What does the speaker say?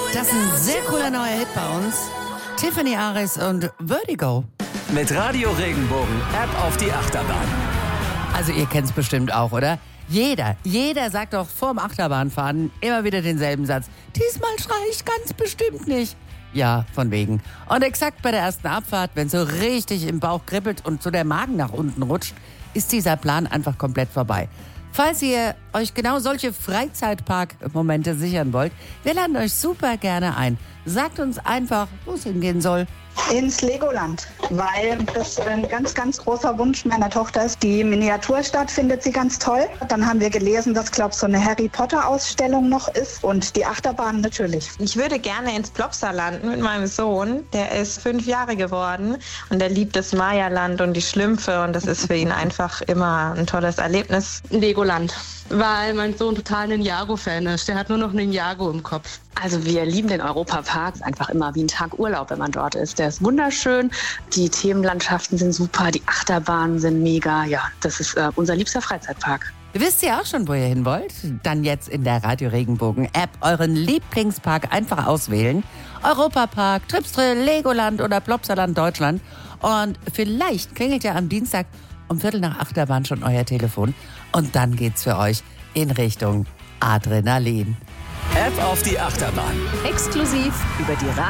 Das ist ein sehr cooler neuer Hit bei uns. Tiffany Ares und Vertigo. Mit Radio Regenbogen App auf die Achterbahn. Also ihr kennt's bestimmt auch, oder? Jeder sagt doch vorm Achterbahnfahren immer wieder denselben Satz. Diesmal schrei ich ganz bestimmt nicht. Ja, von wegen. Und exakt bei der ersten Abfahrt, wenn so richtig im Bauch kribbelt und so der Magen nach unten rutscht, ist dieser Plan einfach komplett vorbei. Falls ihr euch genau solche Freizeitpark-Momente sichern wollt, wir laden euch super gerne ein. Sagt uns einfach, wo es hingehen soll. Ins Legoland, weil das ein ganz, ganz großer Wunsch meiner Tochter ist. Die Miniaturstadt findet sie ganz toll. Dann haben wir gelesen, dass, glaube ich, so eine Harry-Potter-Ausstellung noch ist und die Achterbahn natürlich. Ich würde gerne ins Plopsaland mit meinem Sohn. Der ist 5 Jahre geworden und der liebt das Maya-Land und die Schlümpfe und das ist für ihn einfach immer ein tolles Erlebnis. Legoland, weil mein Sohn total ein Ninjago-Fan ist. Der hat nur noch Ninjago im Kopf. Also wir lieben den Europapark. Ist einfach immer wie ein Tag Urlaub, wenn man dort ist. Der ist wunderschön. Die Themenlandschaften sind super. Die Achterbahnen sind mega. Ja, das ist unser liebster Freizeitpark. Wisst ihr auch schon, wo ihr hin wollt? Dann jetzt in der Radio Regenbogen App euren Lieblingspark einfach auswählen. Europapark, Tripsdrill, Legoland oder Plopsaland Deutschland. Und vielleicht klingelt ja am Dienstag um 7:45 schon euer Telefon. Und dann geht's für euch in Richtung Adrenalin. App auf die Achterbahn. Exklusiv über die